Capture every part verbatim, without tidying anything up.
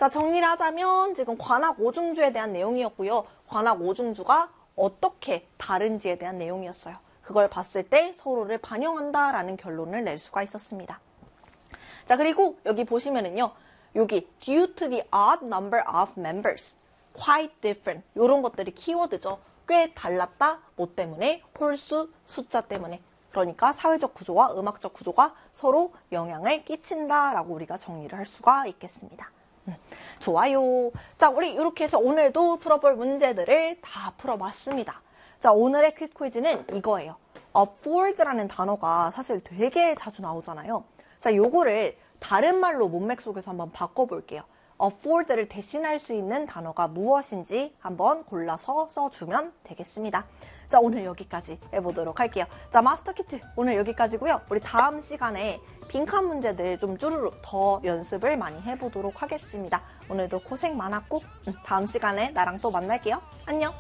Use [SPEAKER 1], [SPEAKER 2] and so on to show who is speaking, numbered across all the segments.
[SPEAKER 1] 자, 정리를 하자면 지금 관악 오중주에 대한 내용이었고요. 관악 오중주가 어떻게 다른지에 대한 내용이었어요. 그걸 봤을 때 서로를 반영한다라는 결론을 낼 수가 있었습니다. 자, 그리고 여기 보시면은요. 여기 due to the odd number of members, quite different 이런 것들이 키워드죠. 꽤 달랐다, 뭐 때문에, 홀수, 숫자 때문에. 그러니까 사회적 구조와 음악적 구조가 서로 영향을 끼친다라고 우리가 정리를 할 수가 있겠습니다. 음, 좋아요. 자, 우리 이렇게 해서 오늘도 풀어볼 문제들을 다 풀어봤습니다. 자, 오늘의 퀵 퀴즈는 이거예요. afford라는 단어가 사실 되게 자주 나오잖아요. 자, 요거를 다른 말로 문맥 속에서 한번 바꿔볼게요. afford를 대신할 수 있는 단어가 무엇인지 한번 골라서 써주면 되겠습니다. 자, 오늘 여기까지 해보도록 할게요. 자, 마스터 키트 오늘 여기까지고요. 우리 다음 시간에 빈칸 문제들 좀 쭈루룩 더 연습을 많이 해보도록 하겠습니다. 오늘도 고생 많았고 다음 시간에 나랑 또 만날게요. 안녕.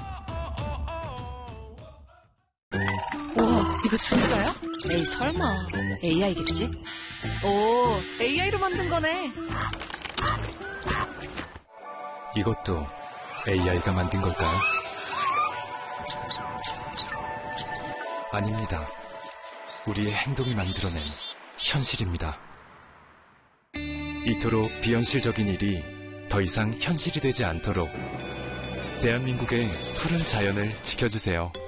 [SPEAKER 2] 우와, 이거 진짜야? 에이, 설마. 에이아이겠지? 오, 에이아이로 만든 거네.
[SPEAKER 3] 이것도 에이아이가 만든 걸까요? 아닙니다. 우리의 행동이 만들어낸 현실입니다. 이토록 비현실적인 일이 더 이상 현실이 되지 않도록 대한민국의 푸른 자연을 지켜주세요.